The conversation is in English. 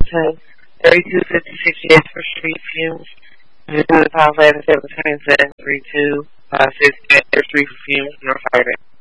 Hamilton, 3256 Jasper Street, Fumes. This is the South Atlantic 727 3256 Jasper Street, Fumes, North Ireland.